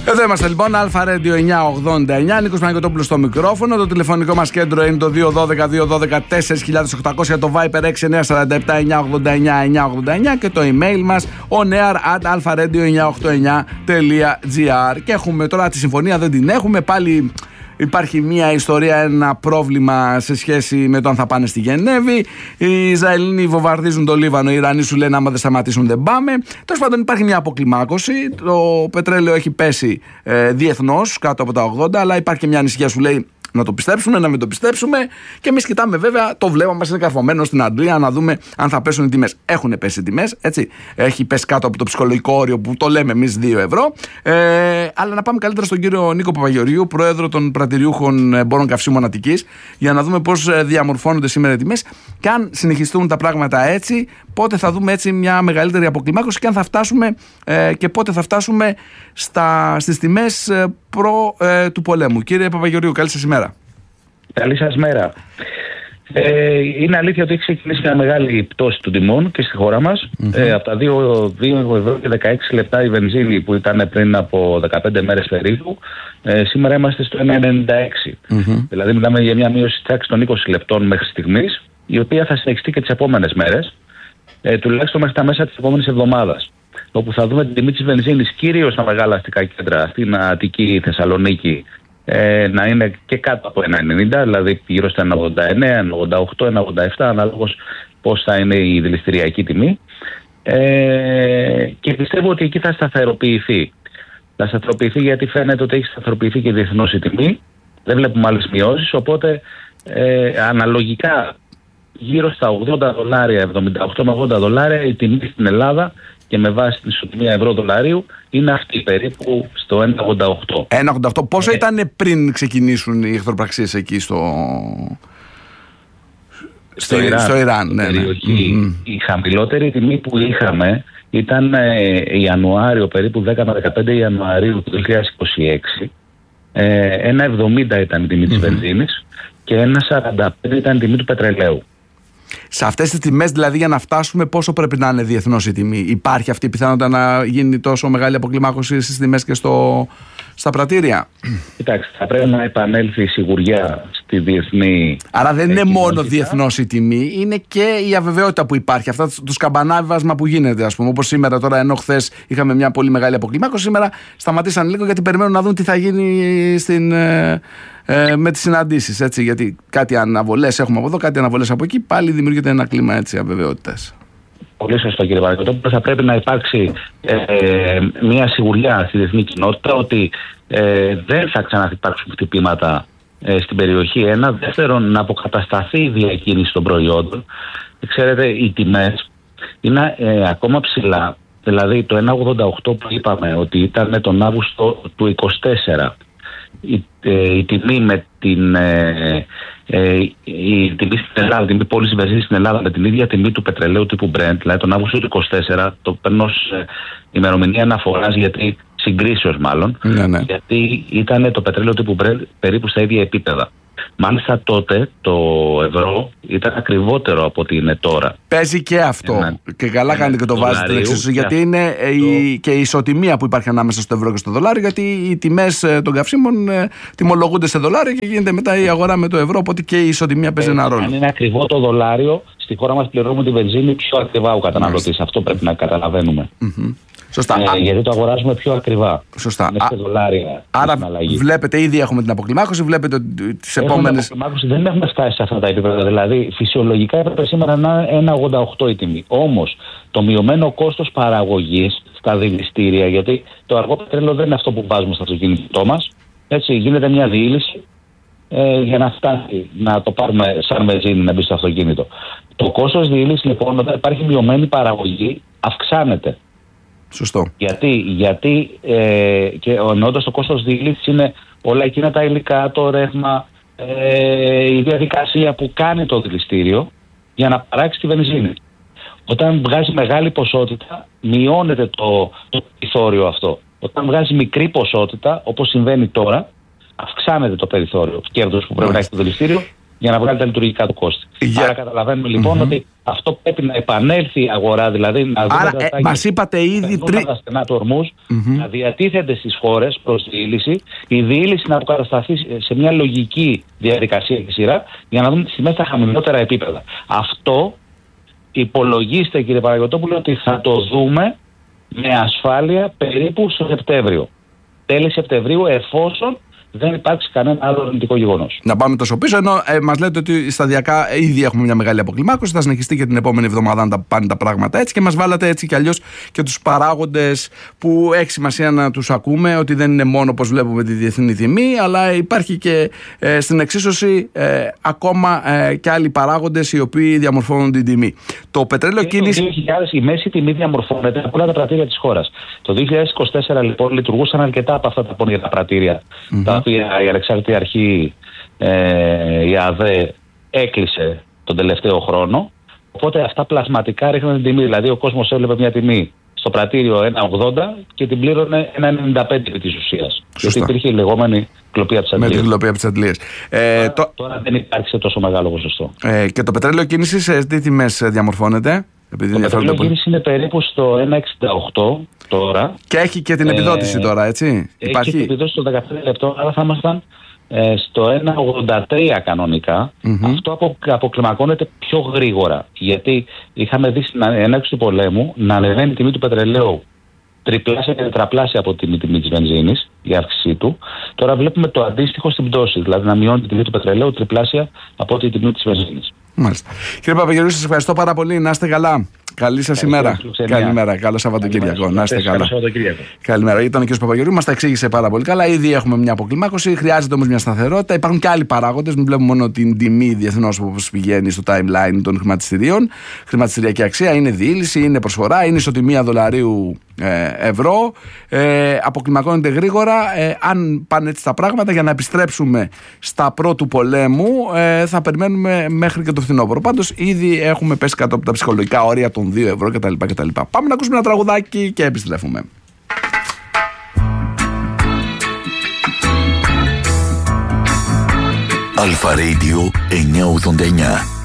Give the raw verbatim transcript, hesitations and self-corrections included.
Εδώ είμαστε λοιπόν, Αλφα Radio εννιακόσια ογδόντα εννιά, Νίκος Παναγιωτόπουλος στο μικρόφωνο. Το τηλεφωνικό μας κέντρο είναι το δύο ένα δύο δύο ένα δύο τέσσερα οκτώ μηδέν μηδέν, το Viper έξι εννιά τέσσερα επτά εννιά ογδόντα εννιά εννιακόσια ογδόντα εννιά και το email μας onair at alfaradio εννιακόσια ογδόντα εννιά τελεία gr. Και έχουμε τώρα τη συμφωνία, δεν την έχουμε πάλι. Υπάρχει μια ιστορία, ένα πρόβλημα σε σχέση με το αν θα πάνε στη Γενέβη. Οι Ισραηλοί βομβαρδίζουν το Λίβανο, οι Ιρανοί σου λένε άμα δεν σταματήσουν δεν πάμε. Τέλος πάντων υπάρχει μια αποκλιμάκωση. Το πετρέλαιο έχει πέσει ε, διεθνώς κάτω από τα ογδόντα, αλλά υπάρχει και μια ανησυχία, σου λέει να το πιστέψουμε, να μην το πιστέψουμε. Και εμείς κοιτάμε βέβαια, το βλέμμα μας είναι καρφωμένο στην Αντλία να δούμε αν θα πέσουν οι τιμές. Έχουν πέσει οι τιμές, έτσι. Έχει πέσει κάτω από το ψυχολογικό όριο που το λέμε εμείς δύο ευρώ. Ε, αλλά να πάμε καλύτερα στον κύριο Νίκο Παπαγεωργίου, πρόεδρο των πρατηριούχων εμπόρων καυσίμων Αττικής, για να δούμε πώς διαμορφώνονται σήμερα οι τιμές και αν συνεχιστούν τα πράγματα έτσι, πότε θα δούμε έτσι μια μεγαλύτερη αποκλιμάκωση και αν θα φτάσουμε ε, και πότε θα φτάσουμε στα, στις τιμές ε, προ ε, του πολέμου. Κύριε Παπαγεωργίου, καλή σας ημέρα. Καλή σας μέρα. Ε, είναι αλήθεια ότι έχει ξεκινήσει μια μεγάλη πτώση των τιμών και στη χώρα μας. Mm-hmm. Ε, από τα δύο ευρώ και δεκαέξι λεπτά η βενζίνη που ήταν πριν από δεκαπέντε μέρες περίπου, ε, σήμερα είμαστε στο ένα ενενήντα έξι. Mm-hmm. Δηλαδή μιλάμε για μια μείωση τάξη των είκοσι λεπτών μέχρι στιγμής, η οποία θα συνεχιστεί και τις επόμενες μέρες, ε, τουλάχιστον μέχρι τα μέσα της επόμενης εβδομάδας. Όπου θα δούμε την τιμή της βενζίνης κυρίως στα μεγάλα αστικά κέντρα, στην Αττική, Θεσσαλονίκη, ε, να είναι και κάτω από ένα ενενήντα, δηλαδή γύρω στα ένα ογδόντα εννέα, ένα ογδόντα οκτώ, ένα ογδόντα επτά, ανάλογος πώς θα είναι η δηληστηριακή τιμή. Ε, και πιστεύω ότι εκεί θα σταθεροποιηθεί. Θα σταθεροποιηθεί γιατί φαίνεται ότι έχει σταθεροποιηθεί και διεθνώς η τιμή. Δεν βλέπουμε άλλες μειώσεις, οπότε ε, αναλογικά γύρω στα ογδόντα δολάρια, εβδομήντα οκτώ με ογδόντα δολάρια η τιμή στην Ελλάδα και με βάση την ισοτιμία ευρώ δολαρίου είναι αυτή περίπου στο ένα ογδόντα οκτώ. ένα ογδόντα οκτώ. Πόσο ε, ήταν πριν ξεκινήσουν οι εχθροπραξίες εκεί στο, στο, στο Ιράν, στο Ιράν ναι, ναι. Mm-hmm. Η χαμηλότερη τιμή που είχαμε ήταν ε, Ιανουάριο, περίπου δέκα με δεκαπέντε Ιανουαρίου του δύο χιλιάδες είκοσι έξι. Ε, ένα εβδομήντα ήταν η τιμή mm-hmm. της βενζίνης και ένα σαράντα πέντε ήταν η τιμή του πετρελαίου. Σε αυτές τις τιμές, δηλαδή, για να φτάσουμε, πόσο πρέπει να είναι διεθνώς η τιμή? Υπάρχει αυτή η πιθανότητα να γίνει τόσο μεγάλη αποκλιμάκωση στις τιμές και στο, στα πρατήρια? Κοιτάξτε, θα πρέπει να επανέλθει η σιγουριά στη διεθνή. Άρα δεν είναι μόνο διεθνώς η τιμή, είναι και η αβεβαιότητα που υπάρχει. Αυτά το σκαμπανάβασμα που γίνεται, ας πούμε. Όπως σήμερα, τώρα, ενώ χθες είχαμε μια πολύ μεγάλη αποκλιμάκωση, σήμερα σταματήσαν λίγο γιατί περιμένουν να δουν τι θα γίνει στην. Ε, με τις συναντήσεις, έτσι, γιατί κάτι αναβολές έχουμε από εδώ, κάτι αναβολές από εκεί, πάλι δημιουργείται ένα κλίμα έτσι αβεβαιότητας. Πολύ σωστό, κύριε Παναγιωτόπουλο. Θα πρέπει να υπάρξει ε, μια σιγουριά στη διεθνή κοινότητα ότι ε, δεν θα ξαναυπάρξουν χτυπήματα ε, στην περιοχή. Ένα. Δεύτερον, να αποκατασταθεί η διακίνηση των προϊόντων. Και ξέρετε, οι τιμές είναι ε, ακόμα ψηλά. Δηλαδή το ένα ογδόντα οκτώ που είπαμε ότι ήταν τον Αύγουστο του είκοσι τέσσερα. Η, ε, η τιμή με την ε, ε, η τιμή στην Ελλάδα, η τιμή πώληση βενζίνης στην Ελλάδα με την ίδια τιμή του πετρελαίου τύπου Brent, δηλαδή τον Αύγουστο του είκοσι τέσσερα, το παίρνω ως ε, ημερομηνία αναφοράς, γιατί συγκρίσεως μάλλον, ναι, ναι. γιατί ήταν το πετρέλαιο τύπου Brent περίπου στα ίδια επίπεδα. Μάλιστα τότε το ευρώ ήταν ακριβότερο από ό,τι είναι τώρα. Παίζει και αυτό. Ένα, και καλά κάνετε και το βάζετε εξίσου, γιατί και είναι το... η, και η ισοτιμία που υπάρχει ανάμεσα στο ευρώ και στο δολάριο, γιατί οι τιμές των καυσίμων ε, τιμολογούνται σε δολάριο και γίνεται μετά η αγορά με το ευρώ, οπότε και η ισοτιμία παίζει ε, ένα ρόλο. Αν είναι ακριβό το δολάριο, στη χώρα μας πληρώνουμε τη βενζίνη πιο ακριβά ο καταναλωτής. Αυτό πρέπει να καταλαβαίνουμε. Mm-hmm. Σωστά. Ε, γιατί το αγοράζουμε πιο ακριβά. Σωστά. Είναι σε δολάρια. Άρα βλέπετε, ήδη έχουμε την αποκλιμάκωση, βλέπετε τις επόμενες. Δεν έχουμε φτάσει σε αυτά τα επίπεδα. Δηλαδή, φυσιολογικά έπρεπε σήμερα να είναι ένα ογδόντα οκτώ η τιμή. Όμως, το μειωμένο κόστος παραγωγής στα δηληστήρια, γιατί το αργό πετρέλαιο δεν είναι αυτό που βάζουμε στο αυτοκίνητό μας. Έτσι, γίνεται μια διήλυση ε, για να φτάσει να το πάρουμε σαν βενζίνη να μπει στο αυτοκίνητο. Το κόστος διήλυσης, λοιπόν, όταν υπάρχει μειωμένη παραγωγή, αυξάνεται. Σωστό. Γιατί, γιατί ε, και εννοώντας το κόστος διήλυσης είναι όλα εκείνα τα υλικά, το ρεύμα, ε, η διαδικασία που κάνει το δηληστήριο για να παράξει τη βενζίνη. Όταν βγάζει μεγάλη ποσότητα, μειώνεται το, το περιθώριο αυτό. Όταν βγάζει μικρή ποσότητα, όπως συμβαίνει τώρα, αυξάνεται το περιθώριο κέρδος που πρέπει να έχει το δηληστήριο για να βγάλει τα λειτουργικά του κόστη. Yeah. Άρα καταλαβαίνουμε λοιπόν mm-hmm. ότι αυτό πρέπει να επανέλθει η αγορά, δηλαδή να δούμε Άρα, τα ε, μας είπατε ήδη τρι... τα στενά του ορμούς, mm-hmm. να διατίθενται στις χώρες προς διήλυση, η διήλυση να αποκατασταθεί σε μια λογική διαδικασία και σειρά για να δούμε τις τιμές στα χαμηλότερα επίπεδα. Αυτό υπολογίστε, κύριε Παναγιωτόπουλο, ότι θα το δούμε με ασφάλεια περίπου στο Σεπτέμβριο. Τέλη Σεπτεμβρίου, εφόσον δεν υπάρξει κανένα άλλο αρνητικό γεγονός. Να πάμε τόσο πίσω, ενώ ε, μας λέτε ότι σταδιακά ήδη έχουμε μια μεγάλη αποκλιμάκωση. Θα συνεχιστεί και την επόμενη εβδομάδα αν τα πάνε τα πράγματα έτσι. Και μας βάλατε έτσι κι αλλιώς και τους παράγοντες που έχει σημασία να τους ακούμε, ότι δεν είναι μόνο όπως βλέπουμε τη διεθνή τιμή, αλλά υπάρχει και ε, στην εξίσωση ε, ακόμα ε, και άλλοι παράγοντες οι οποίοι διαμορφώνουν την τιμή. Το πετρέλαιο κίνηση. Το δύο χιλιάδες η μέση τιμή διαμορφώνεται από όλα τα πρατήρια της χώρας. Το δύο χιλιάδες είκοσι τέσσερα λοιπόν λειτουργούσαν αρκετά από αυτά τα πόνια τα πρατήρια. Mm-hmm. Τα οποία η Ανεξάρτητη Αρχή, ε, η ΑΔΕ, έκλεισε τον τελευταίο χρόνο. Οπότε αυτά πλασματικά ρίχναν την τιμή. Δηλαδή ο κόσμος έβλεπε μια τιμή στο πρατήριο ένα ογδόντα και την πλήρωνε ένα ενενήντα πέντε επί της ουσίας. Γιατί υπήρχε η λεγόμενη κλοπή από τις αντλίες. Με την κλοπή από τις αντλίες. Ε, τώρα, το... τώρα δεν υπάρχει σε τόσο μεγάλο ποσοστό. Ε, και το πετρέλαιο κίνηση σε τι τιμές διαμορφώνεται? Επειδή το πετρέλαιο κίνηση είναι περίπου στο ένα εξήντα οκτώ τώρα. Και έχει και την επιδότηση ε, τώρα, έτσι. Έχει υπάρχει και την επιδότηση στο δεκαπέντε λεπτό, άρα θα ήμασταν ε, στο ένα ογδόντα τρία κανονικά. Mm-hmm. Αυτό απο, αποκλιμακώνεται πιο γρήγορα. Γιατί είχαμε δει στην έναρξη του πολέμου να ανεβαίνει η τιμή του πετρελαίου τριπλάσια και τετραπλάσια από την τιμή της βενζίνης, η αύξησή του. Τώρα βλέπουμε το αντίστοιχο στην πτώση, δηλαδή να μειώνει την τιμή του πετρελαίου τριπλάσια από την τιμή της βενζίνης. Μάλιστα. Κύριε Παπαγεωργίου, σας ευχαριστώ πάρα πολύ. Να είστε καλά. Καλή σας ημέρα. Καλημέρα. Καλό Σαββατοκύριακο. Να είστε καλά. Καλημέρα. Ήταν ο κ. Παπαγεωργίου, μας τα εξήγησε πάρα πολύ καλά. Ήδη έχουμε μια αποκλιμάκωση. Χρειάζεται όμως μια σταθερότητα. Υπάρχουν και άλλοι παράγοντες. Μην βλέπουμε μόνο την τιμή διεθνώς που πηγαίνει στο timeline των χρηματιστηρίων. Χρηματιστηριακή αξία είναι διήλυση, είναι προσφορά, είναι ισοτιμία δολαρίου ε, ευρώ. Ε, αποκλιμακώνεται γρήγορα. Ε, αν πάνε έτσι τα πράγματα, για να επιστρέψουμε στα πρώτου πολέμου, ε, θα περιμένουμε μέχρι και το φθινόπωρο. Πάντως, ήδη έχουμε πέσει κάτω από τα ψυχολογικά όρια των δύο ευρώ κτλ. κτλ. Πάμε να ακούσουμε ένα τραγουδάκι και επιστρέφουμε. Αλφα Radio εννιακόσια ογδόντα εννιά.